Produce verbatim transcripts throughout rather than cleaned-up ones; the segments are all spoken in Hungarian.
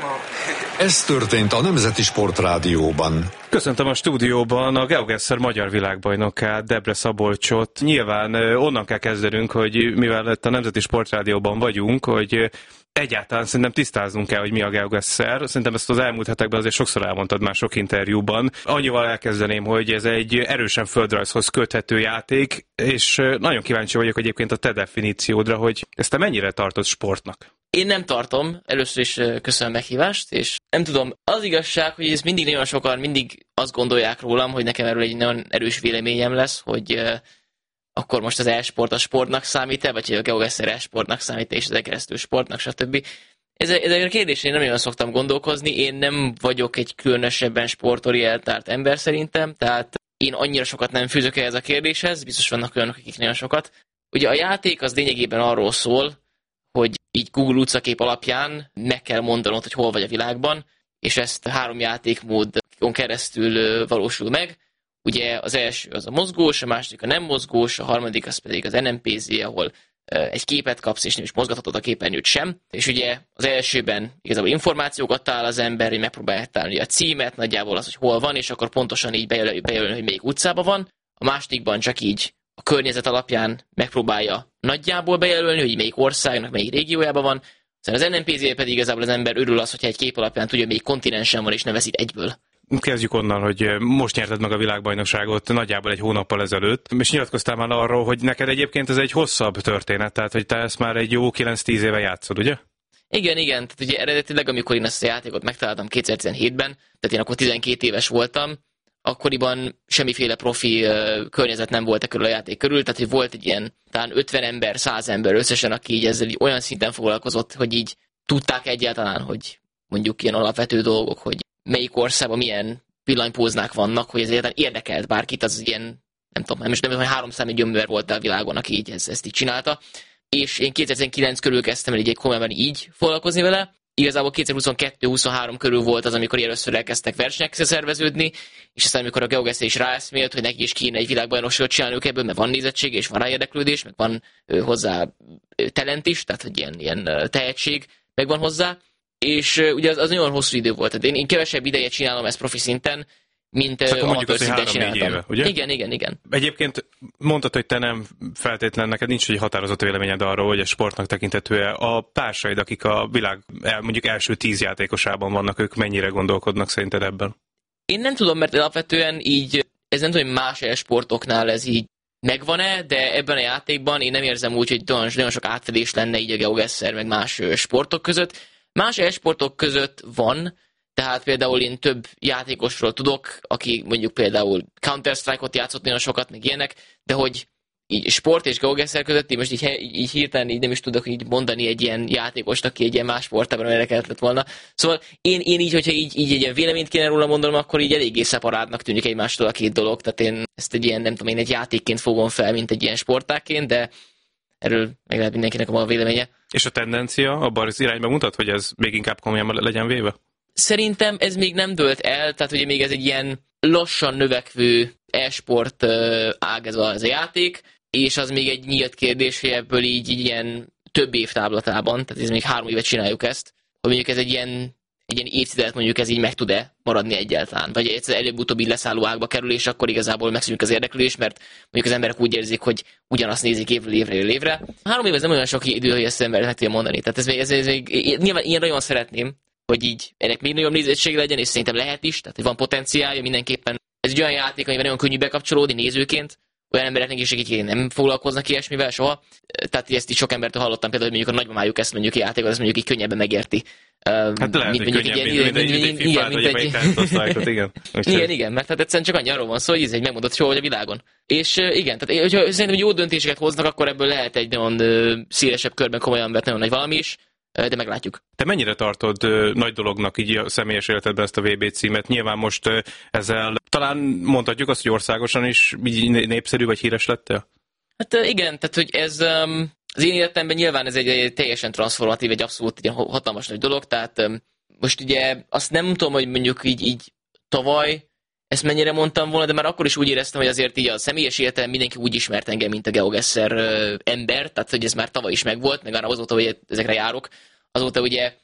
Ez történt a Nemzeti Sportrádióban. Köszöntöm a stúdióban a GeoGuessr magyar világbajnokát, Debre Szabolcsot. Nyilván onnan kell kezdenünk, hogy mivel itt a Nemzeti Sportrádióban vagyunk, hogy egyáltalán szerintem tisztáznunk kell, hogy mi a GeoGuessr. Szerintem ezt az elmúlt hetekben azért sokszor elmondtad már sok interjúban. Annyival elkezdeném, hogy ez egy erősen földrajzhoz köthető játék, és nagyon kíváncsi vagyok egyébként a te definíciódra, hogy ezt te mennyire tartod sportnak? Én nem tartom, először is köszönöm a meghívást, és nem tudom, az igazság, hogy ez mindig nagyon sokan mindig azt gondolják rólam, hogy nekem erről egy nagyon erős véleményem lesz, hogy uh, akkor most az e-sport a sportnak számít-e, vagy hogy a GeoGuessr e-sportnak számít-e, és az e-keresztül sportnak, stb. Ezekre a kérdésre én nem nagyon szoktam gondolkozni, én nem vagyok egy különösebben sportorientált ember szerintem, tehát én annyira sokat nem fűzök ehhez a kérdéshez, biztos vannak olyanok, akik nagyon sokat. Ugye a játék az lényegében arról szól, hogy így Google utcakép alapján meg kell mondanod, hogy hol vagy a világban, és ezt három játékmódon keresztül valósul meg. Ugye az első az a mozgós, a második a nem mozgós, a harmadik az pedig az en em pé zé, ahol egy képet kapsz, és nem is mozgathatod a képernyőt sem. És ugye az elsőben igazából információkat talál az ember, hogy megpróbálja találni a címet, nagyjából az, hogy hol van, és akkor pontosan így bejelöl, bejelöl hogy melyik utcában van. A másodikban csak így a környezet alapján megpróbálja nagyjából bejelölni, hogy melyik országnak, melyik régiójában van. Aztán az en em pé zé pedig igazából az ember örül az, hogyha egy kép alapján tudja, melyik kontinensen van, és ne veszít egyből. Kezdjük onnan, hogy most nyerted meg a világbajnokságot nagyjából egy hónappal ezelőtt, és nyilatkoztál már arról, hogy neked egyébként ez egy hosszabb történet, tehát hogy te ezt már egy jó kilenc-tíz éve játszod, ugye? Igen, igen, tehát ugye eredetileg, amikor én ezt a játékot megtaláltam kétezer-tizenhétben, tehát én akkor tizenkét éves voltam, akkoriban semmiféle profi uh, környezet nem volt e körül a játék körül, tehát hogy volt egy ilyen talán ötven ember, száz ember összesen, aki így ezzel így olyan szinten foglalkozott, hogy így tudták egyáltalán, hogy mondjuk ilyen alapvető dolgok, hogy melyik országban milyen villanypóznák vannak, hogy ez egyáltalán érdekelt bárkit, az ilyen, nem tudom, nem is nem tudom, hogy háromszáz millió ember volt a világon, aki így ezt, ezt így csinálta. És én kétezer-tizenkilenc körül kezdtem el így komolyan így foglalkozni vele. Igazából kétezer-huszonkettő-huszonhárom körül volt az, amikor először elkezdtek versenyek szerveződni, és aztán amikor a GeoGuessr is ráeszmélt, hogy neki is kéne egy világbajnokságot csinálniuk ebből, mert van nézettség, és van rá érdeklődés, meg van hozzá talent is, tehát hogy ilyen, ilyen tehetség megvan hozzá. És uh, ugye az, az nagyon hosszú idő volt. Tehát én, én kevesebb ideje csinálom ezt profi szinten, mint uh, amatőr szinten csináltam. Éve, ugye? Igen, igen, igen. Egyébként mondtad, hogy te nem feltétlenül, neked nincs egy határozott véleményed arról, hogy a sportnak tekintetően a társaid, akik a világ mondjuk első tíz játékosában vannak, ők mennyire gondolkodnak szerinted ebben? Én nem tudom, mert alapvetően így, ez nem tudom, hogy más e-sportoknál ez így megvan-e, de ebben a játékban én nem érzem úgy, hogy nagyon sok átfedés lenne így a GeoGuessr meg más sportok között. Más e-sportok között van, tehát például én több játékosról tudok, aki mondjuk például Counter-Strike-ot játszott nagyon sokat, meg ilyenek, de hogy így sport és GeoGuessr között én most így, így hirtelen így nem is tudok így mondani egy ilyen játékost, aki egy ilyen más sportában érdekelhet lett volna. Szóval én, én így, hogyha így, így egy ilyen véleményt kéne róla mondanom, akkor így eléggé szeparátnak tűnik egymástól a két dolog, tehát én ezt egy ilyen, nem tudom, én egy játékként fogom fel, mint egy ilyen sportákként, de erről meg lehet mindenkinek a maga véleménye. És a tendencia abban az irányba mutat, hogy ez még inkább komolyan legyen véve? Szerintem ez még nem dőlt el, tehát ugye még ez egy ilyen lassan növekvő e-sport ág ez a, ez a játék, és az még egy nyílt kérdés, hogy ebből így, így ilyen több év táblatában, tehát ez még három évet csináljuk ezt, hogy mondjuk ez egy ilyen, egy ilyen évtizedet mondjuk ez így meg tud-e maradni egyáltalán, vagy egyszer előbb-utóbb így leszálló ágba kerül, és akkor igazából megszűnik az érdeklődés, mert mondjuk az emberek úgy érzik, hogy ugyanazt nézik évről évre évre. Három év ez nem olyan sok idő, hogy ezt az ember meg tudja mondani. Tehát ez még, ez, ez még, nyilván én nagyon szeretném, hogy így ennek még nagyobb nézettség legyen, és szerintem lehet is, tehát hogy van potenciálja mindenképpen. Ez egy olyan játék, amiben nagyon könnyű bekapcsolódni nézőként, olyan embereknek is, akik nem foglalkoznak ilyesmivel soha. Tehát ezt is sok embertől hallottam például, hogy mondjuk a nagymamájuk ezt mondjuk játékot, ezt mondjuk így könnyebben megérti. Hát lehet, hogy könnyebb, mint egy fifát, vagy egy Counter-Strike-ot, igen. Igen, igen, mert hát egyszerűen csak annyi arról van szó, hogy ez egy megmondott show, hogy a világon. És igen, tehát hogyha szerintem, hogy jó döntéseket hoznak, akkor ebből lehet egy nagyon szélesebb körben komolyan vett nagyon nagy valami is, de meglátjuk. Te mennyire tartod nagy dolognak így a személyes életedben ezt a vé bé címet? Nyilván most ezzel talán mondhatjuk azt, hogy országosan is így népszerű vagy híres lettél? Hát igen, tehát hogy ez az én életemben nyilván ez egy, egy teljesen transformatív, egy abszolút egy hatalmas nagy dolog, tehát most ugye azt nem tudom, hogy mondjuk így, így tavaly ezt mennyire mondtam volna, de már akkor is úgy éreztem, hogy azért így a személyes életem mindenki úgy ismert engem, mint a GeoGuessr ember, tehát hogy ez már tavaly is megvolt, meg azóta, hogy ezekre járok, azóta ugye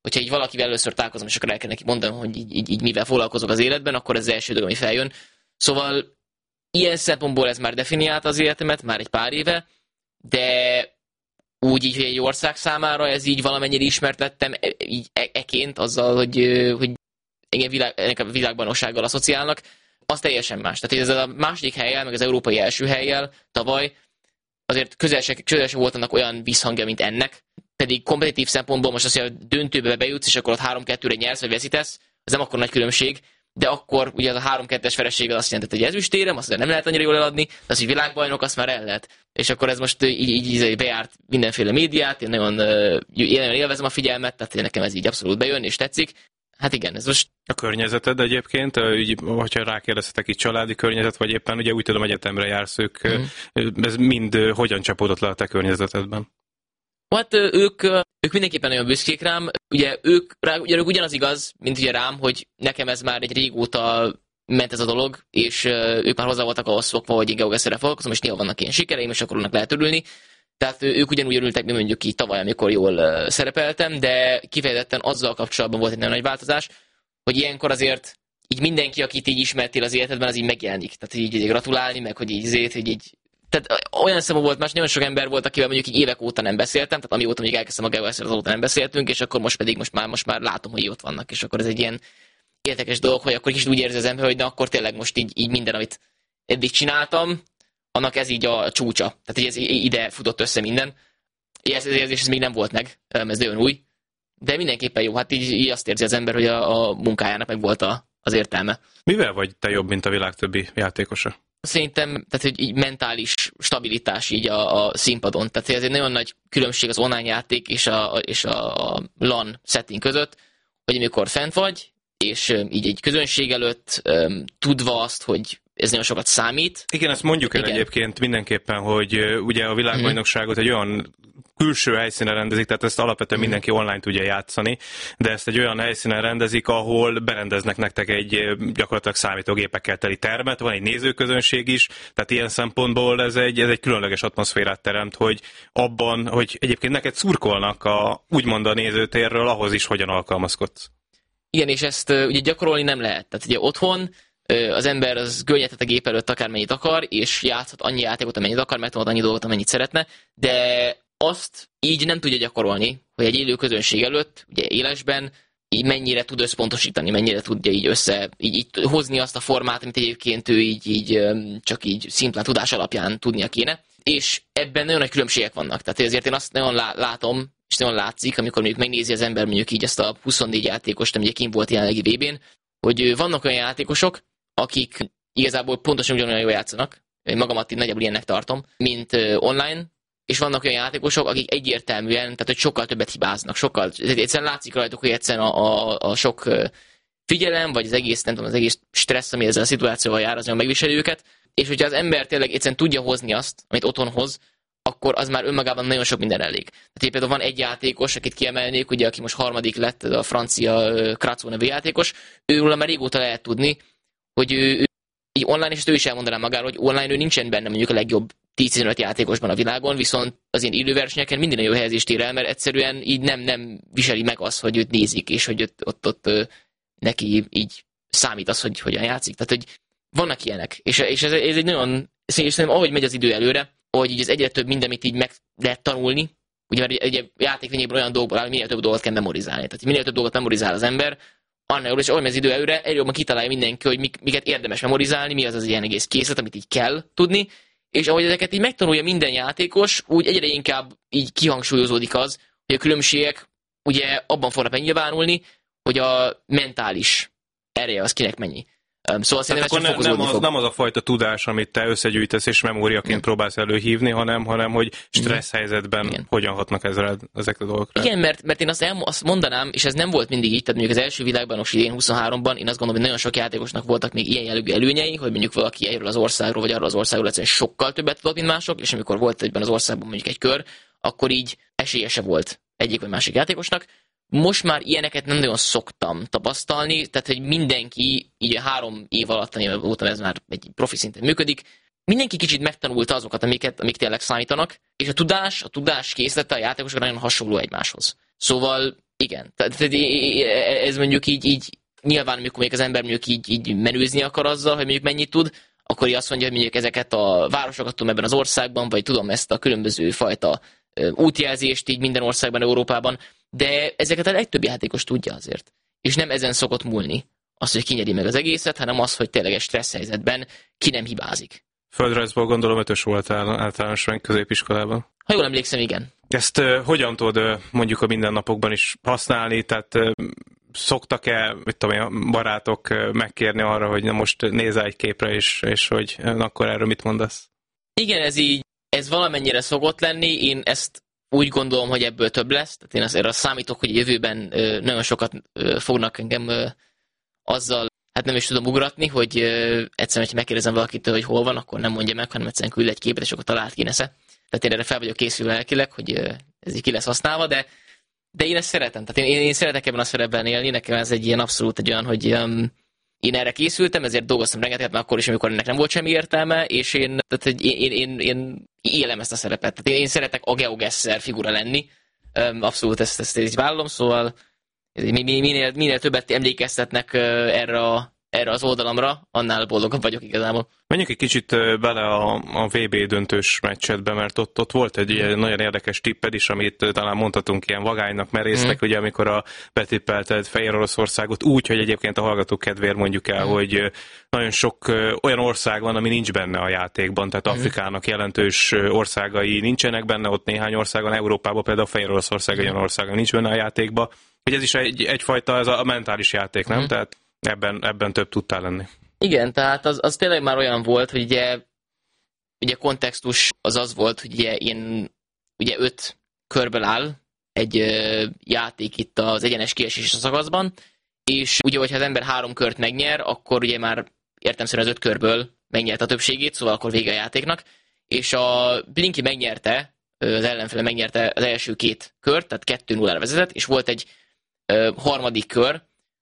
hogyha így valakivel először találkozom, és akkor el kell neki mondanom, hogy így, így, így mivel foglalkozok az életben, akkor ez az első dolog, ami feljön. Szóval ilyen szempontból ez már definiálta az életemet, már egy pár éve, de úgy így, hogy egy ország számára ez így valamennyire ismertettem, így eként azzal, hogy, hogy engem világ, ennek a világbajnoksággal asszociálnak, az teljesen más. Tehát ez a második hellyel, meg az európai első hellyel tavaly azért közel se, közel se volt annak olyan visszhangja, mint ennek. Pedig kompetitív szempontból most azt, hogy a döntőbe bejutsz, és akkor ott három kettőre nyersz, vagy veszítesz, ez nem akkor nagy különbség, de akkor ugye az a három kettes vereség azt jelenti, hogy ezüstérem, azt nem lehet annyira jól eladni, de az, hogy világbajnok, azt már el lehet. És akkor ez most így, így, így bejárt mindenféle médiát, én nagyon, én nagyon élvezem a figyelmet, tehát nekem ez így abszolút bejön, és tetszik. Hát igen, ez most... A környezeted egyébként, így, hogyha rákérdeztetek itt családi környezet, vagy éppen ugye úgy tudom, egyetemre jársz, ők, mm. ez mind hogyan csapódott le a te környezetedben? Hát ők, ők mindenképpen nagyon büszkék rám. Ugye ők, rá, ugye ők ugyanaz igaz, mint ugye rám, hogy nekem ez már egy régóta ment ez a dolog, és ők már hozzá voltak ahhoz szokva, hogy én GeoGuessr-rel foglalkozom, és néha vannak ilyen sikereim, és akkor annak lehet örülni. Tehát ők ugyanúgy örültek, mint mondjuk így tavaly, amikor jól szerepeltem, de kifejezetten azzal kapcsolatban volt egy nagyon nagy változás, hogy ilyenkor azért így mindenki, akit így ismertél az életedben, az így megjelenik. Tehát így, így gratulálni, meg hogy így zét, hogy így... Tehát olyan szemben volt más, nagyon sok ember volt, akivel mondjuk így évek óta nem beszéltem, tehát amióta még elkezdtem a GeoGuessr, azóta nem beszéltünk, és akkor most pedig most már, most már látom, hogy ott vannak, és akkor ez egy ilyen érdekes dolog, hogy akkor is úgy érzi az ember, hogy na akkor tényleg most így, így minden, amit eddig csináltam, annak ez így a csúcsa. Tehát így ez ide futott össze minden. Ez érzés ez még nem volt meg, ez nagyon új, de mindenképpen jó. Hát így, így azt érzi az ember, hogy a, a munkájának meg volt a, az értelme. Mivel vagy te jobb, mint a világ többi játékosa? Szerintem, tehát, hogy így mentális stabilitás így a, a színpadon. Tehát ez egy nagyon nagy különbség az online játék és a, és a LAN setting között, hogy amikor fent vagy, és így egy közönség előtt tudva azt, hogy ez nagyon sokat számít. Igen, ezt mondjuk el Igen. egyébként mindenképpen, hogy ugye a világbajnokságot egy olyan külső helyszínen rendezik, tehát ezt alapvetően mm. mindenki online tudja játszani, de ezt egy olyan helyszínen rendezik, ahol berendeznek nektek egy gyakorlatilag számítógépekkel teli termet, van egy nézőközönség is, tehát ilyen szempontból ez egy, ez egy különleges atmoszférát teremt, hogy abban, hogy egyébként neked szurkolnak a, úgymond a nézőtérről, ahhoz is hogyan alkalmazkodsz. Igen, és ezt ugye gyakorolni nem lehet. Tehát ugye otthon az ember az görnyedhet a gép előtt akármennyit akar, és játszhat annyi játékot, amennyit akar, megtanult annyi dolgot, amennyit szeretne, de azt így nem tudja gyakorolni, hogy egy élő közönség előtt, ugye élesben, így mennyire tud összpontosítani, mennyire tudja így össze, így, így hozni azt a formát, amit egyébként ő így, így csak így szimplán tudás alapján tudnia kéne. És ebben nagyon nagy különbségek vannak. Tehát ezért én azt nagyon látom, és nagyon látszik, amikor mondjuk megnézi az ember mondjuk így ezt a huszonnégy játékost, ami ugye kint volt jelenlegi vé bén, hogy vannak olyan játékosok, akik igazából pontosan ugyanolyan jól játszanak, én magamat így nagyjából ilyennek tartom, mint online, és vannak olyan játékosok, akik egyértelműen, tehát hogy sokkal többet hibáznak, sokkal, egyszerűen látszik rajtuk, hogy egyszerűen a, a, a sok figyelem, vagy az egész, nem tudom, az egész stressz, ami ezzel a szituációval jár, az nagyon megviseli őket, és hogyha az ember tényleg egyszerűen tudja hozni azt, amit otthon hoz, akkor az már önmagában nagyon sok minden elég. Tehát például van egy játékos, akit kiemelnék, ugye, aki most harmadik lett, a francia Kratzo nevű játékos, őről már régóta lehet tudni, hogy ő, ő így online, és ő is elmondaná magáról, hogy online ő nincsen benne mondjuk a legjobb tíz-tizenöt játékosban a világon, viszont az ilyen élőversenyeken minden jó helyezést ér el, mert egyszerűen így nem, nem viseli meg azt, hogy őt nézik, és hogy ott, ott, ott neki így számít az, hogy hogyan játszik. Tehát, hogy vannak ilyenek, és, és ez, ez egy nagyon, és szerintem ahogy megy az idő előre, ahogy így az egyre több minden, amit így meg lehet tanulni, ugye mert egy játékvényében olyan dolgokból áll, hogy minél több dolgot kell memorizálni. Tehát minél több dolgot memorizál az ember, annál jobb, és ahogy megy az idő előre, egyre jobban kitalálja mindenki, hogy mik, miket érdemes memorizálni, mi az az ilyen egész készlet, amit így kell tudni, és ahogy ezeket így megtanulja minden játékos, úgy egyre inkább így kihangsúlyozódik az, hogy a különbségek ugye abban fognak megnyilvánulni, hogy a mentális ereje az kinek mennyi. Szóval tehát akkor ne, nem, az, nem az a fajta tudás, amit te összegyűjtesz és memóriaként mm. próbálsz előhívni, hanem, hanem hogy stressz helyzetben Igen. hogyan hatnak ezzel, ezek a dolgokra. Igen, mert, mert én azt, elmo- azt mondanám, és ez nem volt mindig így, tehát mondjuk az első világbajnokság idén huszonháromban, én azt gondolom, hogy nagyon sok játékosnak voltak még ilyen jellegű előnyei, hogy mondjuk valaki erről az országról, vagy arról az országról egyszerűen sokkal többet tudott, mint mások, és amikor volt egyben az országban mondjuk egy kör, akkor így esélyese volt egyik vagy másik játékosnak. Most már ilyeneket nem nagyon szoktam tapasztalni, tehát hogy mindenki így a három év alatt, amivel voltam, ez már egy profi szinten működik, mindenki kicsit megtanulta azokat, amiket, amik tényleg számítanak, és a tudás, a tudás készlete a játékosok nagyon hasonló egymáshoz. Szóval Igen, tehát ez mondjuk így, így nyilván, amikor még az ember mondjuk így, így menőzni akar azzal, hogy mondjuk mennyit tud, akkor így azt mondja, hogy mondjuk ezeket a városokat tudom ebben az országban, vagy tudom ezt a különböző fajta útjelzést így minden országban, Európában, de ezeket a legtöbb játékos tudja azért. És nem ezen szokott múlni az, hogy ki nyeri meg az egészet, hanem az, hogy tényleg egy stressz helyzetben ki nem hibázik. Földrajzból gondolom ötös voltál általánosan középiskolában. Ha jól emlékszem, igen. Ezt uh, hogyan tudod uh, mondjuk a mindennapokban is használni? Tehát uh, szoktak-e, mit tudom én, a barátok uh, megkérni arra, hogy na most nézz egy képre, és, és hogy uh, akkor erről mit mondasz? Igen, ez így, ez valamennyire szokott lenni. Én ezt úgy gondolom, hogy ebből több lesz. Tehát én azért azt számítok, hogy jövőben uh, nagyon sokat uh, fognak engem uh, azzal, hát nem is tudom ugratni, hogy uh, egyszerűen, hogy megkérdezem valakitől, hogy hol van, akkor nem mondja meg, hanem egyszerűen küld egy képet, és akkor talált ki nesze. Tehát én erre fel vagyok készülve lelkileg, hogy ez így ki lesz használva, de, de én ezt szeretem. Tehát én, én, én szeretek ebben a szerepben élni, nekem ez egy ilyen abszolút egy olyan, hogy um, én erre készültem, ezért dolgoztam rengeteget, már akkor is, amikor ennek nem volt semmi értelme, és én, tehát, hogy én, én, én, én élem ezt a szerepet. Tehát én, én szeretek a GeoGuessr figura lenni, um, abszolút ezt, ezt, ezt vállalom, szóval minél, minél többet emlékeztetnek uh, erre a erre az oldalamra, annál boldogabb vagyok igazából. Menjünk egy kicsit bele a, a vé bé döntős meccsetbe, mert ott, ott volt egy mm. nagyon érdekes tipped is, amit talán mondhatunk ilyen vagánynak merésznek, mm. ugye amikor a betippelted Fehér Oroszországot úgy, hogy egyébként a hallgatók kedvéért mondjuk el, mm. hogy nagyon sok olyan ország van, ami nincs benne a játékban, tehát mm. Afrikának jelentős országai nincsenek benne, ott néhány országon, Európában például Fehér Oroszország olyan országa nincs benne a játékban, hogy ez is egy, egyfajta ez a, a mentális játék, nem? Mm. Tehát Ebben, ebben több tudtál lenni. Igen, tehát az, az tényleg már olyan volt, hogy ugye, ugye kontextus az az volt, hogy ugye én ugye öt körből áll egy ö, játék itt az egyenes kiesés szakaszban, és ugye, hogyha az ember három kört megnyer, akkor ugye már értelemszerűen az öt körből megnyert a többségét, szóval akkor vége a játéknak, és a Blinky megnyerte, az ellenfele megnyerte az első két kört, tehát kettő nullára vezetett, és volt egy ö, harmadik kör,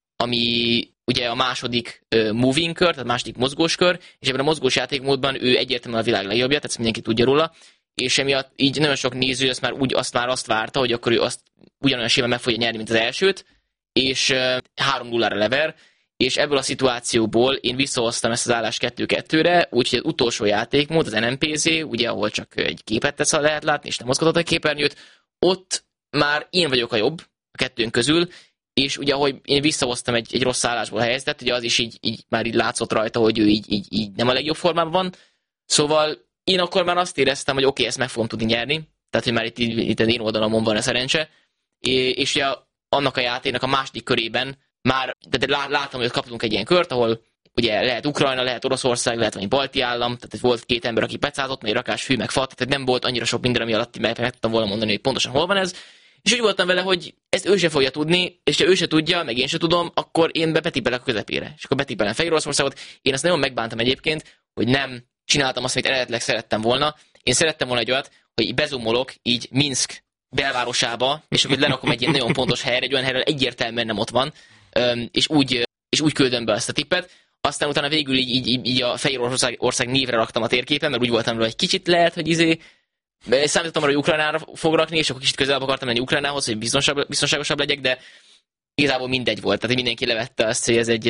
ami ugye a második uh, moving kör, tehát a második mozgós kör, és ebben a mozgós játékmódban ő egyértelműen a világ legjobbja, tehát mindenki tudja róla, és emiatt így nagyon sok néző azt már, úgy, azt, már azt várta, hogy akkor ő azt ugyanolyan simán meg fogja nyerni, mint az elsőt, és uh, három nullára lever, és ebből a szituációból én visszahoztam ezt az állást kettő kettőre, úgyhogy az utolsó játékmód, az en em pé zé, ugye, ahol csak egy képet tesz, ha lehet látni, és nem mozgatod a képernyőt, ott már én vagyok a jobb a kettőnk közül, és ugye, ahogy én visszahoztam egy, egy rossz állásból a helyzetet, ugye az is így, így már így látszott rajta, hogy ő így, így, így nem a legjobb formában van. Szóval én akkor már azt éreztem, hogy oké, okay, ezt meg fogom tudni nyerni. Tehát, hogy már itt, itt az én oldalamon van a szerencse. És, és ugye annak a játéknak a második körében már tehát láttam, hogy kaptunk egy ilyen kört, ahol ugye lehet Ukrajna, lehet Oroszország, lehet valami balti állam, tehát volt két ember, aki pecázott, meg rakás fű, meg fa, tehát nem volt annyira sok minden, ami alatt meg tudtam volna mondani, hogy pontosan hol van ez. És úgy voltam vele, hogy ezt ő se fogja tudni, és ha ő se tudja, meg én se tudom, akkor én betippelek a közepére. És akkor betippelem Fehér Oroszországot. Én azt nagyon megbántam egyébként, hogy nem csináltam azt, amit eredetileg szerettem volna. Én szerettem volna egy olyat, hogy bezumolok így Minszk belvárosába, és akkor lerakom egy ilyen nagyon pontos helyre, egy olyan helyre, egyértelműen nem ott van, és úgy, és úgy küldöm be ezt a tippet. Aztán utána végül így, így, így a Fehér Oroszország ország névre raktam a térképen, mert úgy voltam vele, hogy kicsit lehet, hogy izé számítottam arra, hogy Ukrajnára fog rakni, és akkor kicsit közelebb akartam menni Ukrajnához, hogy biztonságosabb legyek, de igazából mindegy volt. Tehát mindenki levette azt, hogy ez egy,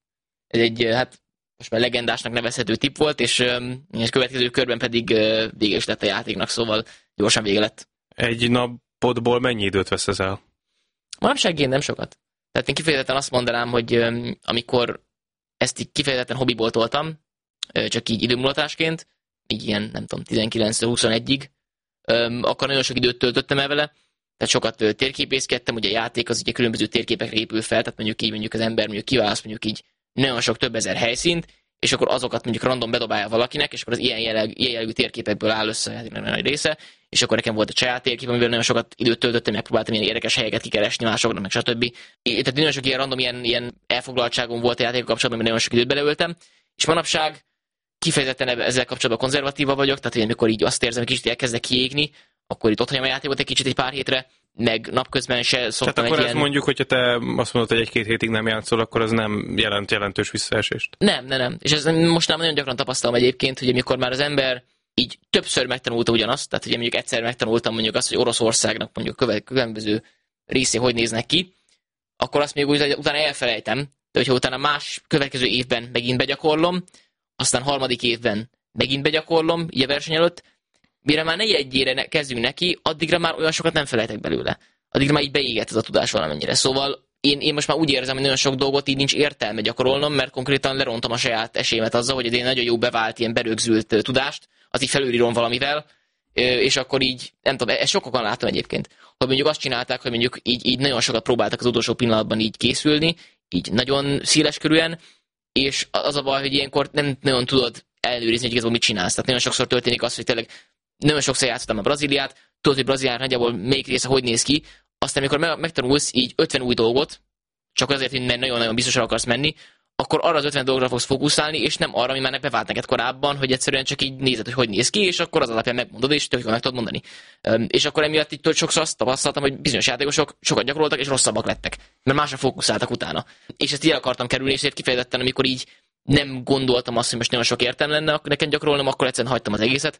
ez egy hát most már legendásnak nevezhető tipp volt, és a következő körben pedig vége is lett a játéknak, szóval gyorsan vége lett. Egy napodból mennyi időt vesz ez el? Manapság én nem sokat. Tehát én kifejezetten azt mondanám, hogy amikor ezt így kifejezetten hobbiból toltam, csak így időmulatásként, így ilyen, nem tudom, tizenkilenctől huszonegyig, akkor nagyon sok időt töltöttem el vele, tehát sokat térképészkedtem, ugye a játék az ugye különböző térképekre épül fel, tehát mondjuk így mondjuk az ember mondjuk kiválaszt mondjuk így nagyon sok több ezer helyszínt, és akkor azokat mondjuk random bedobálja valakinek, és akkor az ilyen jellegű, ilyen jellegű térképekből áll össze a játéknak nagy része, és akkor nekem volt a saját térkép, amivel nagyon sokat időt töltöttem, megpróbáltam ilyen érdekes helyeket kikeresni másoknak, meg stb. Tehát nagyon sok ilyen random, ilyen, ilyen elfoglaltságom volt a játék kapcsolatban, mert nagyon sok időt beleöltem, és manapság kifejezetten ezzel kapcsolatban konzervatíva vagyok, tehát hogy amikor így azt érzem, hogy kicsit elkezdek kiégni, akkor itt ott hagyom a játékot egy kicsit egy pár hétre, meg napközben se szoktam tehát akkor egy ezt ilyen... mondjuk, hogyha te azt mondod, hogy egy-két hétig nem játszol, akkor az nem jelent jelentős visszaesést. Nem, nem, nem. És ez most már nagyon gyakran tapasztalom egyébként, hogy amikor már az ember így többször megtanulta ugyanazt, tehát ugye mondjuk egyszer megtanultam mondjuk azt, hogy Oroszországnak mondjuk különböző részén hogy néznek ki, akkor azt még úgy, utána elfelejtem, de hogyha utána más következő évben megint begyakorlom, aztán harmadik évben megint begyakorlom, így a verseny előtt, mire már negyedjére kezdünk neki, addigra már olyan sokat nem felejtek belőle. Addigra már így beégett ez a tudás valamennyire. Szóval én, én most már úgy érzem, hogy nagyon sok dolgot így nincs értelme gyakorolnom, mert konkrétan lerontam a saját esélyemet azzal, hogy egy nagyon jó bevált, ilyen berögzült tudást, az így felülírom valamivel, és akkor így, nem tudom, ezt sokan látom egyébként, hogy mondjuk azt csinálták, hogy mondjuk így, így nagyon sokat próbáltak az utolsó pillanatban így készülni, így nagyon széleskörűen, és az a baj, hogy ilyenkor nem nagyon tudod ellenőrizni, hogy igazából mit csinálsz. Tehát nagyon sokszor történik az, hogy tényleg nagyon sokszor játszottam a Brazíliát, tudod, hogy Brazíliának nagyjából melyik része hogy néz ki, aztán amikor megtanulsz így ötven új dolgot, csak azért, hogy nagyon-nagyon biztosan akarsz menni, akkor arra az ötven dolgra fogsz fókuszálni, és nem arra, ami már bevált neked korábban, hogy egyszerűen csak így nézed, hogy hogy néz ki, és akkor az alapján megmondod, és tök jól meg tudod mondani. És akkor emiatt így sokszor azt tapasztaltam, hogy bizonyos játékosok sokat gyakoroltak, és rosszabbak lettek, mert másra fókuszáltak utána. És ezt így el akartam kerülni, és ezért kifejezetten, amikor így nem gondoltam azt, hogy most nagyon sok értelme lenne nekem gyakorolnom, akkor egyszerűen hagytam az egészet,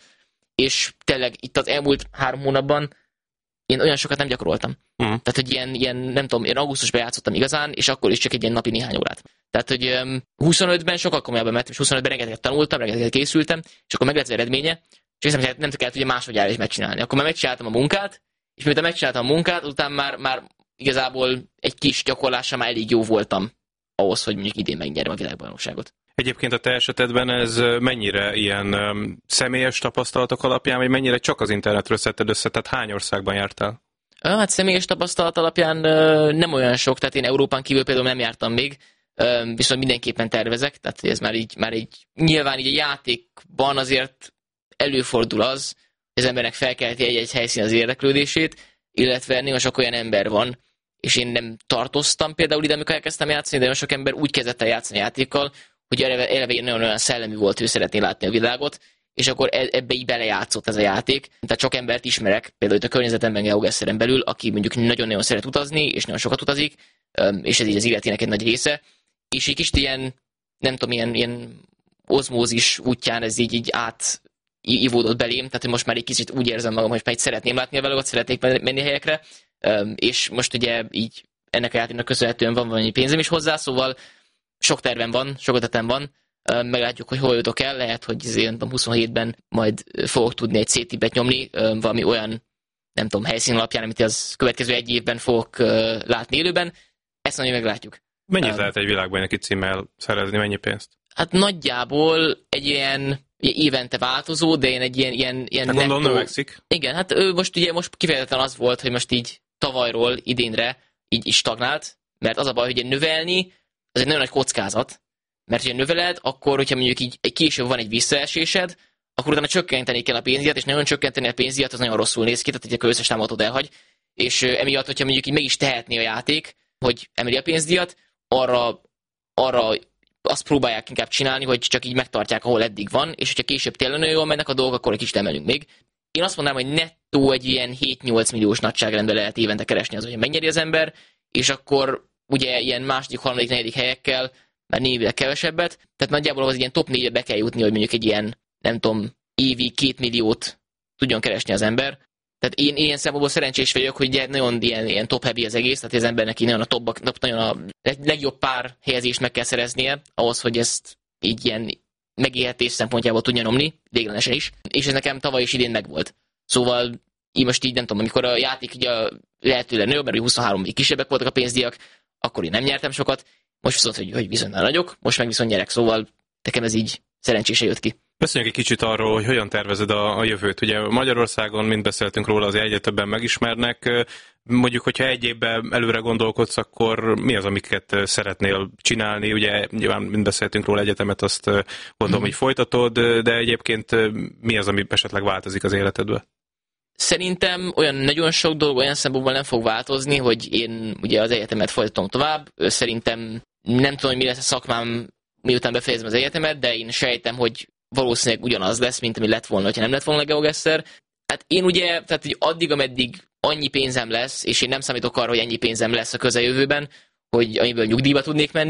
és tényleg itt az elmúlt három hónapban én olyan sokat nem gyakoroltam. Mm. Tehát, hogy ilyen, ilyen, nem tudom, én augusztusban játszottam igazán, és akkor is csak egy ilyen napi néhány órát. Tehát, hogy um, huszonötben sokkal komolyabban mentem, és huszonötben rengeteget tanultam, rengeteget készültem, és akkor meg lett az eredménye, és nem, nem kellett ugye másodjára is megcsinálni. Akkor már megcsináltam a munkát, és miután megcsináltam a munkát, utána már, már igazából egy kis gyakorlással már elég jó voltam ahhoz, hogy mondjuk idén megnyerjem a világbajnokságot. Egyébként a te esetedben ez mennyire ilyen um, személyes tapasztalatok alapján, vagy mennyire csak az internetről szedted össze, tehát hány országban jártál? Hát személyes tapasztalat alapján uh, nem olyan sok, tehát én Európán kívül például nem jártam még, uh, viszont mindenképpen tervezek, tehát ez már így, már így nyilván így a játékban azért előfordul az, hogy az embernek felkelti egy-egy helyszín az érdeklődését, illetve nagyon sok olyan ember van, és én nem tartoztam például ide, amikor elkezdtem játszani, de nagyon sok ember úgy kezdett el játszani játékkal, hogy eleve, eleve nagyon olyan szellemi volt, ő szeretné látni a világot, és akkor ebbe így belejátszott ez a játék. Tehát sok embert ismerek, például itt a környezetemben GeoGuessr-en belül, aki mondjuk nagyon-nagyon szeret utazni, és nagyon sokat utazik, és ez így az életének egy nagy része, és egy kis ilyen, nem tudom, ilyen, ilyen ozmózis útján ez így, így át ivódott belém, tehát hogy most már egy kicsit úgy érzem magam, hogy már itt szeretném látni a világot, szeretnék menni helyekre, és most ugye így ennek a játéknak köszönhetően van valami pénzem is hozzá, szóval sok tervem van, sok ötletem van, meglátjuk, hogy hol jutok el, lehet, hogy azért, nem huszonhétben majd fogok tudni egy C-tipet nyomni, valami olyan, nem tudom, helyszín alapján, amit az következő egy évben fogok látni élőben, ezt nagyon meglátjuk. Mennyit um, lehet egy világbajnoki címmel szerezni, mennyi pénzt? Hát nagyjából egy ilyen évente változó, de én egy ilyen... ilyen, ilyen hát gondolom növekszik. Igen, hát most ugye most kifejezetten az volt, hogy most így tavalyról idénre így is stagnált, mert az a baj, hogy növelni, az egy nagyon nagy kockázat, mert ha növeled, akkor, hogyha mondjuk így később van egy visszaesésed, akkor utána csökkenteni kell a pénzdíjat, és nagyon csökkenteni a pénzdíjat, az nagyon rosszul néz ki, tehát hogy a összes támogatót elhagy, és emiatt, hogyha mondjuk így meg is tehetné a játék, hogy emeli a pénzdíjat, arra, arra azt próbálják inkább csinálni, hogy csak így megtartják, ahol eddig van, és hogyha később tényleg nagyon jól mennek a dolgok, akkor egy kicsit emelünk még. Én azt mondanám, hogy nettó egy ilyen hét-nyolc milliós nagyságrendben lehet évente keresni az, hogy megnyeri az ember, és akkor ugye ilyen második, harmadik, negyedik helyekkel már némileg kevesebbet, tehát nagyjából az ilyen top négybe be kell jutni, hogy mondjuk egy ilyen, nem tudom, évi két milliót tudjon keresni az ember. Tehát én ilyen szempontból szerencsés vagyok, hogy nagyon ilyen, ilyen top heavy az egész, tehát az embernek így nagyon a top, nagyon a legjobb pár helyezést meg kell szereznie, ahhoz, hogy ezt így ilyen megélhetés szempontjából tudja nyomni, véglenesen is. És ez nekem tavaly is idén megvolt. Szóval így most így nem tudom, amikor a játék így a lehetőleg nagyobb, mert huszonhárom még kisebbek voltak a pénzdíjak, akkor én nem nyertem sokat, most viszont, hogy, hogy viszont már nagyok, most meg viszont nyerek, szóval nekem ez így szerencsésen jött ki. Beszéljünk egy kicsit arról, hogy hogyan tervezed a, a jövőt. Ugye Magyarországon, mind beszéltünk róla, azért egyre többen megismernek. Mondjuk, hogyha egy évben előre gondolkodsz, akkor mi az, amiket szeretnél csinálni? Ugye nyilván mind beszéltünk róla, egyetemet, azt gondolom, mm. hogy folytatod, de egyébként mi az, ami esetleg változik az életedben? Szerintem olyan nagyon sok dolog olyan szempontból nem fog változni, hogy én ugye az egyetemet folytatom tovább. Szerintem nem tudom, hogy mi lesz a szakmám, miután befejezem az egyetemet, de én sejtem, hogy valószínűleg ugyanaz lesz, mint ami lett volna, ha nem lett volna GeoGuessr. Hát én ugye, tehát hogy addig, ameddig annyi pénzem lesz, és én nem számítok arra, hogy ennyi pénzem lesz a közeljövőben, hogy amiből nyugdíjba tudnék menni,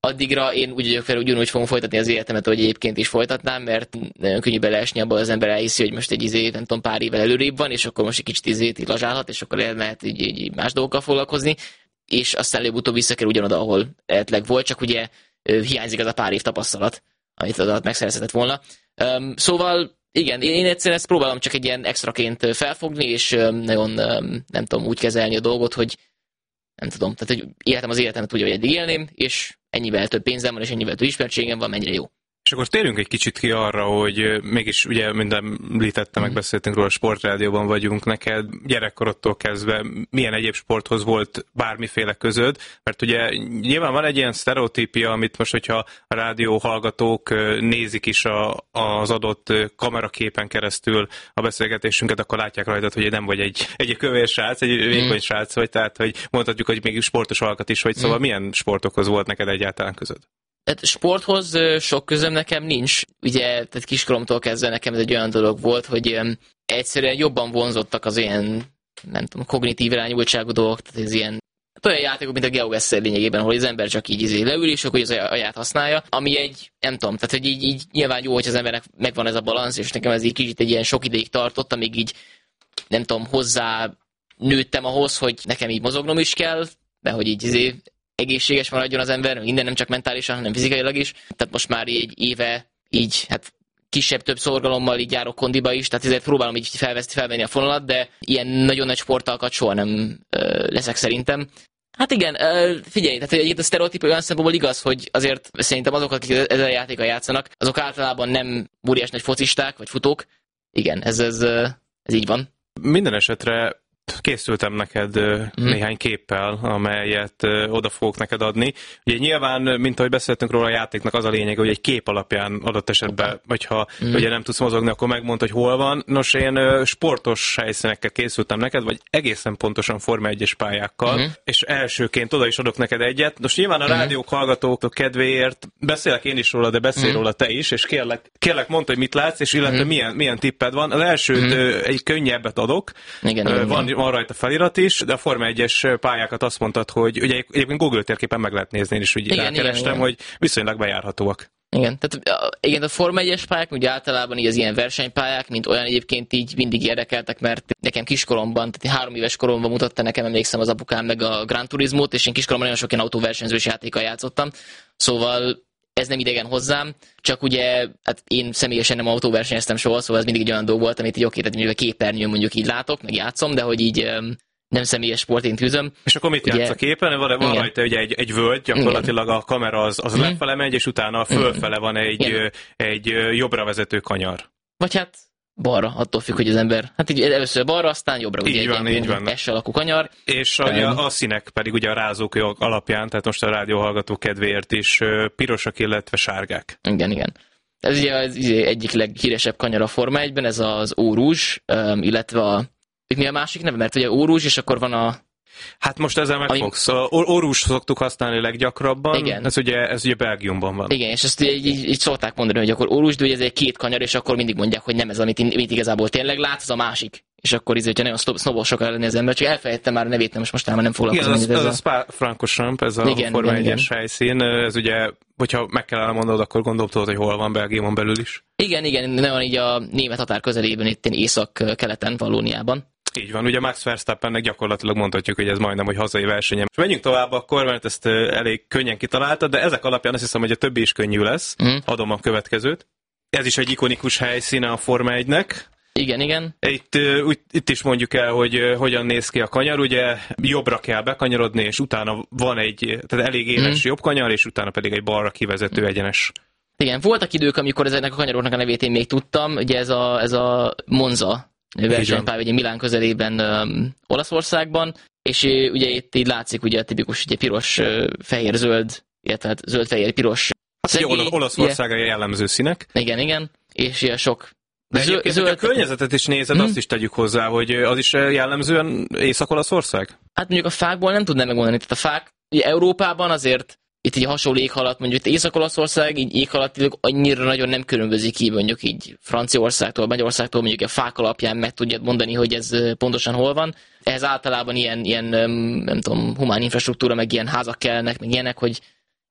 addigra én úgy vagyok fel, ugyanúgy fogom folytatni az életemet, hogy egyébként is folytatnám, mert nagyon könnyű beleesni abba, az ember elhiszi, hogy most egy izé, nem tudom, pár évvel előrébb van, és akkor most egy kicsit izét így lazsálhat, és akkor elmehet így, így más dolgokkal foglalkozni, és aztán előbb-utóbb visszakerül ugyanoda, ahol eredetileg volt, csak ugye hiányzik az a pár év tapasztalat, amit az alatt megszerezhetett volna. Um, szóval igen, én egyszerűen ezt próbálom csak egy ilyen extraként felfogni, és nagyon nem tudom úgy kezelni a dolgot, hogy nem tudom, tehát hogy életem az életemet úgy, hogy eddig élném, és ennyivel több pénzem van, és ennyivel több ismertségem van, mennyire jó. És akkor térjünk egy kicsit ki arra, hogy mégis ugye minden említette, meg beszéltünk róla, a Sportrádióban vagyunk, neked gyerekkorodtól kezdve milyen egyéb sporthoz volt bármiféle közöd, mert ugye nyilván van egy ilyen sztereotípia, amit most, hogyha a rádió hallgatók nézik is a, az adott kameraképen keresztül a beszélgetésünket, akkor látják rajtad, hogy nem vagy egy, egy kövér srác, egy vékony srác vagy, tehát hogy mondhatjuk, hogy még sportos alkat is vagy, szóval milyen sportokhoz volt neked egyáltalán közöd? Tehát sporthoz sok közöm nekem nincs. Ugye, tehát kiskoromtól kezdve nekem ez egy olyan dolog volt, hogy egyszerűen jobban vonzottak az ilyen, nem tudom, kognitív irányultságú dolgok, tehát ez ilyen olyan játékok, mint a GeoGuessr lényegében, ahol az ember csak így izé leül, és akkor az agyát használja, ami egy, nem tudom, tehát hogy így, így nyilván jó, hogy az embernek megvan ez a balansz, és nekem ez így kicsit egy ilyen sok ideig tartott, amíg így, nem tudom, hozzá nőttem ahhoz, hogy nekem így mozognom is kell, mert hogy így izé egészséges maradjon az ember, minden nem csak mentálisan, hanem fizikailag is. Tehát most már egy éve így, hát kisebb-több szorgalommal így járok kondiba is, tehát ezért próbálom így felveszni, felvenni a fonalat, de ilyen nagyon nagy sportalkat soha nem ö, leszek szerintem. Hát igen, ö, figyelj, tehát egy a sztereotíp olyan szempontból igaz, hogy azért szerintem azok, akik ezzel a játékkal játszanak, azok általában nem óriás nagy focisták, vagy futók. Igen, ez, ez, ez így van. Minden esetre készültem neked mm. néhány képpel, amelyet oda fogok neked adni. Ugye nyilván, mint ahogy beszéltünk róla, a játéknak az a lényeg, hogy egy kép alapján adott esetben, hogyha mm. ugye nem tudsz mozogni, akkor megmondd, hogy hol van. Nos, én sportos helyszínekkel készültem neked, vagy egészen pontosan Forma egyes pályákkal, mm. és elsőként oda is adok neked egyet. Most nyilván a mm. rádiók hallgatók kedvéért beszélek én is róla, de beszélj mm. róla te is, és kérlek, kérlek mondd, hogy mit látsz, és illetve mm. milyen, milyen tipped van. Az elsőt mm. egy könnyebbet adok. Igen, igen, van, van rajta felirat is, de a Forma egyes pályákat azt mondtad, hogy ugye egyébként Google térképen meg lehet nézni, én is úgy rákerestem, hogy viszonylag bejárhatóak. Igen, tehát igen, a Forma egyes pályák, ugye általában így az ilyen versenypályák, mint olyan egyébként így mindig érdekeltek, mert nekem kiskoromban, tehát három éves koromban mutatta nekem, emlékszem az apukám meg a Gran Turismót, és én kiskoromban nagyon sok ilyen autóversenyzős játékkal játszottam, szóval ez nem idegen hozzám, csak ugye hát én személyesen nem autóversenyeztem soha, szóval ez mindig egy olyan dolog volt, amit így oké, tehát mondjuk a képernyőn mondjuk így látok, meg játszom, de hogy így nem személyes sportként tűzöm. És akkor mit ugye, játsz a képen? Van, van rajta ugye egy, egy völgy, gyakorlatilag igen. A kamera az, az mm. lefele megy, és utána fölfele van egy, egy jobbra vezető kanyar. Vagy hát balra, attól függ, hogy az ember, hát így először balra, aztán jobbra, így ugye van, egy így van. S alakú kanyar. És a, a, a színek pedig ugye a rázókő alapján, tehát most a rádióhallgató kedvéért is pirosak, illetve sárgák. Igen, igen. Ez ugye az egyik leghíresebb kanyar a Forma egyben, ez az Eau Rouge, illetve a, mi a másik neve? Mert ugye Eau Rouge, és akkor van a... Hát most ezzel megfogsz. Ami... A Eau Rouge szoktuk használni leggyakrabban, igen. Ez, ugye, ez ugye Belgiumban van. Igen, és ezt így, így, így szokták mondani, hogy akkor Eau Rouge, de ugye ez egy két kanyar, és akkor mindig mondják, hogy nem ez, amit, amit igazából tényleg látsz, az a másik. És akkor így, hogyha nagyon sznobosok lenni az ember, csak elfelejtettem már a nevét, nem most most már nem foglalkozom. Igen, az, az a Spa-Francorchamps, ez a igen, Forma egyes helyszín, ez ugye, hogyha meg kell elmondod, akkor gondolom tudod, hogy hol van Belgiumon belül is. Igen, igen, nem van így a német határ közelében, itt észak-keleten, Vallóniában. Így van, ugye Max Verstappennek gyakorlatilag mondhatjuk, hogy ez majdnem, hogy hazai versenyem. Menjünk tovább akkor, mert ezt elég könnyen kitaláltad, de ezek alapján azt hiszem, hogy a többi is könnyű lesz. Mm. Adom a következőt. Ez is egy ikonikus helyszíne a Forma egynek. Igen, igen. Itt, úgy, itt is mondjuk el, hogy hogyan néz ki a kanyar, ugye jobbra kell bekanyarodni, és utána van egy, tehát elég éles mm. jobb kanyar, és utána pedig egy balra kivezető mm. egyenes. Igen, voltak idők, amikor ezeknek a kanyaroknak a nevét én még tudtam, ugye ez a, ez a Monza versenypálya, ugye Milán közelében um, Olaszországban, és ugye itt így látszik ugye a tipikus ugye, piros, fehér, zöld, illetve hát zöld, fehér, piros. Hát ugye Olaszországra jellemző színek. Igen, igen, és ilyen sok. De egyébként, zöld... a környezetet is nézed, hmm. azt is tegyük hozzá, hogy az is jellemzően Észak-Olaszország? Hát mondjuk a fákból nem tudnám megmondani, tehát a fák ugye Európában azért itt egy hasonló éghalat, mondjuk Észak-Olaszország így éghalatilag annyira nagyon nem különbözik ki, mondjuk így Franciaországtól, Magyarországtól, mondjuk a fák alapján meg tudjad mondani, hogy ez pontosan hol van. Ehhez általában ilyen, ilyen nem tudom, humán infrastruktúra, meg ilyen házak kellnek, meg ilyenek, hogy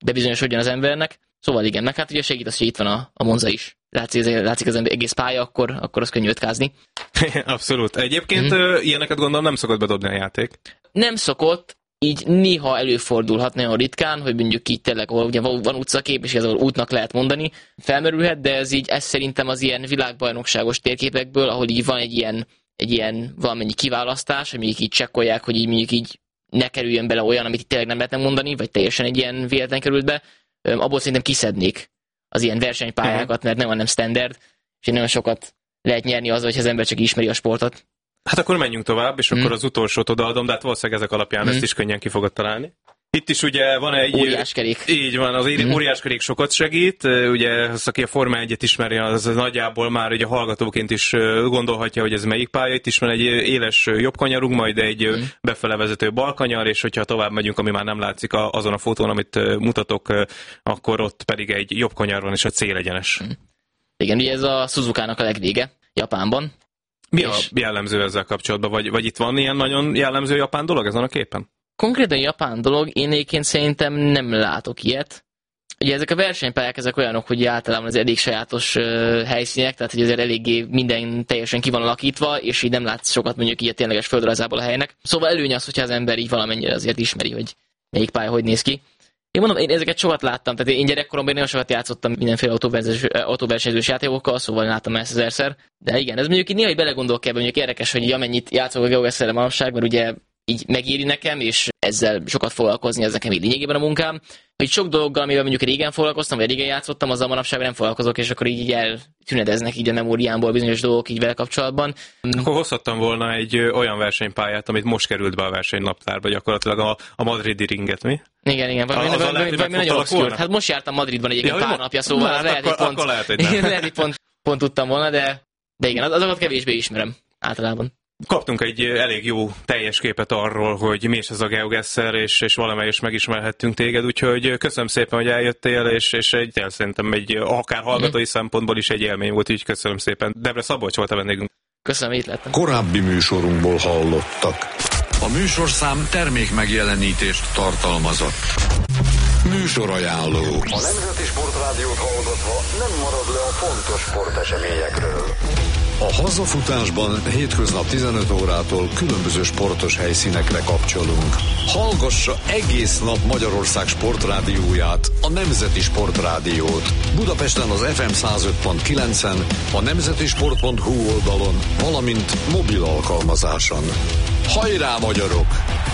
bebizonyosodjon az embernek. Szóval igen, meg hát ugye segít az, hogy itt van a, a Monza is. Látszik, látszik az egész pálya, akkor, akkor az könnyű ötkázni. Abszolút. Egyébként mm. ilyeneket gondolom nem szokott bedobni a játék. Nem szokott, így néha előfordulhat nagyon ritkán, hogy mondjuk így tényleg, ahol ugye van utcakép, és igazából útnak lehet mondani, felmerülhet, de ez így, ez szerintem az ilyen világbajnokságos térképekből, ahol így van egy ilyen, egy ilyen valamennyi kiválasztás, hogy mondjuk így csekkolják, hogy így mondjuk így ne kerüljön bele olyan, amit itt tényleg nem lehetne mondani, vagy teljesen egy ilyen véletlen került be, abból szerintem kiszednék az ilyen versenypályákat, mert nem van nem standard, és nagyon sokat lehet nyerni azzal, hogy az ember csak ismeri a sportot. Hát akkor menjünk tovább, és mm. akkor az utolsót odaadom, de hát valószínűleg ezek alapján mm. ezt is könnyen ki fogod találni. Itt is ugye van egy... Óriáskerék. Így van, az mm. óriáskerék sokat segít. Ugye az, aki a Forma egyet ismeri, az nagyjából már ugye hallgatóként is gondolhatja, hogy ez melyik pálya. Itt is van egy éles jobb kanyarunk, majd egy mm. befele vezető bal kanyar, és hogyha tovább megyünk, ami már nem látszik azon a fotón, amit mutatok, akkor ott pedig egy jobb kanyar van, és a célegyenes. Mm. Igen, ugye ez a Suzukának a legvége Japánban. Mi a jellemző ezzel kapcsolatban? Vagy, vagy itt van ilyen nagyon jellemző japán dolog ezen a képen? Konkrétan japán dolog, én egyébként szerintem nem látok ilyet. Ugye ezek a versenypályák, ezek olyanok, hogy általában az elég sajátos uh, helyszínek, tehát hogy azért eléggé minden teljesen ki van alakítva, és így nem látsz sokat mondjuk így a tényleges földrajzából a helynek. Szóval előny az, hogyha az ember így valamennyire azért ismeri, hogy melyik pálya hogy néz ki. Én mondom, én ezeket sokat láttam, tehát én gyerekkoromban nagyon sokat játszottam mindenféle autóversenyzős játékokkal, szóval láttam ezt ezerszer. De igen, ez mondjuk így néha belegondolok ebben, mondjuk érdekes, hogy amennyit játszok a GeoGuessr-re manapság, mert ugye így megéri nekem, és ezzel sokat foglalkozni, ez nekem így lényegében a munkám. Hogy sok dologgal, amivel mondjuk régen foglalkoztam, vagy régen játszottam, azzal manapság nem foglalkozok, és akkor így eltünedeznek így a memóriámból bizonyos dolgok így vele kapcsolatban. Akkor hozhattam volna egy olyan versenypályát, amit most került be a versenynaptárba, gyakorlatilag a, a madridi ringet, mi? Igen, igen, valami, valami, valami, valami nagyon obszkúr. Hát most jártam Madridban egyébként ja, pár napja, szóval hát lehet, akkor, pont, akkor lehet, hogy nem. lehet, hogy pont, pont tudtam volna, de, de igen, azokat kevésbé ismerem általában. Kaptunk egy elég jó teljes képet arról, hogy mi is ez a GeoGuessr, és, és valamelyest megismerhettünk téged, úgyhogy köszönöm szépen, hogy eljöttél, és, és egy, szerintem egy akár hallgatói mm. szempontból is egy élmény volt, így köszönöm szépen. Debre Szabolcs volt a vendégünk. Köszönöm, itt lettem. Korábbi műsorunkból hallottak. A műsorszám termék megjelenítést tartalmazott. Műsorajánló. A Nemzeti Sportrádiót hallgatva nem marad le a fontos sporteseményekről. A hazafutásban hétköznap tizenöt órától különböző sportos helyszínekre kapcsolunk. Hallgassa egész nap Magyarország sportrádióját, a Nemzeti Sportrádiót. Budapesten az ef em száz öt pont kilencen, a nemzetisport pont hu oldalon, valamint mobil alkalmazáson. Hajrá, magyarok!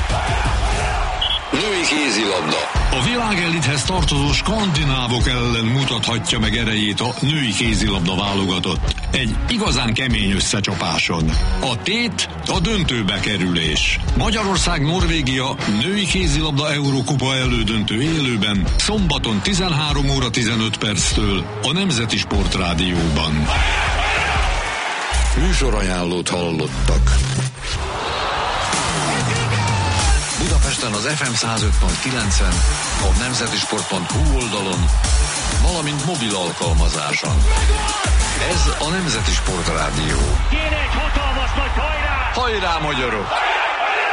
Női kézilabda. A világelithez tartozó skandinávok ellen mutathatja meg erejét a női kézilabda válogatott. Egy igazán kemény összecsapáson. A tét a döntőbe kerülés. Magyarország-Norvégia női kézilabda Eurókupa elődöntő élőben szombaton tizenhárom óra tizenöt perctől a Nemzeti Sportrádióban. Műsorajánlót hallottak. Budapesten az ef em száz öt pont kilencen, a nemzetisport pont hu oldalon, valamint mobil alkalmazáson. Ez a Nemzeti Sportrádió. Kéne egy hatalmas nagy hajrá! Hajrá, magyarok!